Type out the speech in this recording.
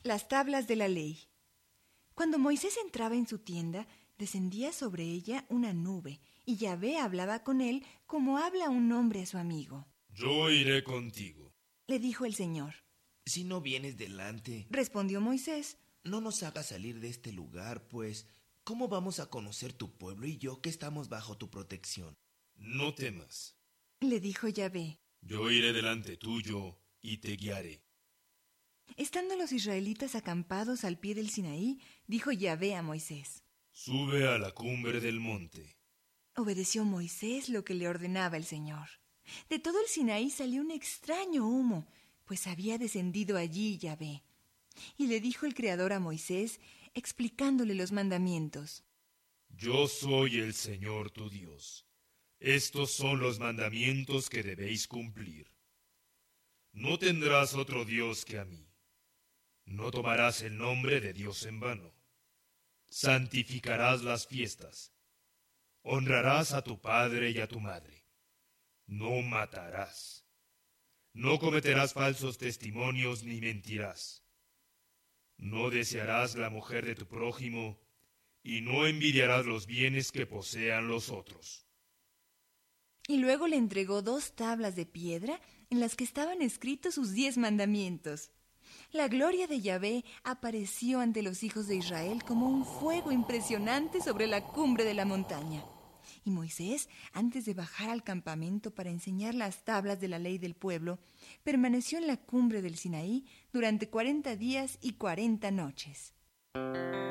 Las tablas de la ley. Cuando Moisés entraba en su tienda, descendía sobre ella una nube, y Yahvé hablaba con él como habla un hombre a su amigo. Yo iré contigo, Le dijo el Señor. Si no vienes delante, Respondió Moisés. no nos hagas salir de este lugar, pues, ¿cómo vamos a conocer tu pueblo y yo que estamos bajo tu protección? no temas. Le dijo Yahvé. Yo iré delante tuyo y te guiaré. Estando los israelitas acampados al pie del Sinaí, dijo Yahvé a Moisés. Sube a la cumbre del monte. Obedeció Moisés lo que le ordenaba el Señor. De todo el Sinaí salió un extraño humo, pues había descendido allí Yahvé. Y le dijo el Creador a Moisés, explicándole los mandamientos. Yo soy el Señor tu Dios. Estos son los mandamientos que debéis cumplir. No tendrás otro Dios que a mí. No tomarás el nombre de Dios en vano. Santificarás las fiestas. Honrarás a tu padre y a tu madre. No matarás. No cometerás falsos testimonios ni mentirás. No desearás la mujer de tu prójimo y no envidiarás los bienes que posean los otros. Y luego le entregó 2 tablas de piedra en las que estaban escritos sus 10 mandamientos. La gloria de Yahvé apareció ante los hijos de Israel como un fuego impresionante sobre la cumbre de la montaña. Y Moisés, antes de bajar al campamento para enseñar las tablas de la ley del pueblo, permaneció en la cumbre del Sinaí durante 40 días y 40 noches.